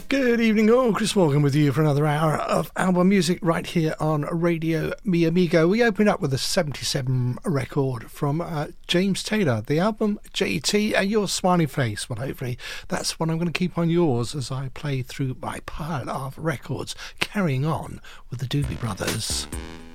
Good evening all, Chris Morgan with you for another hour of album music right here on Radio Mi Amigo. We opened up with a 77 record from James Taylor, the album JT and Your Smiley Face. Well, hopefully that's what I'm going to keep on yours as I play through my pile of records, carrying on with the Doobie Brothers.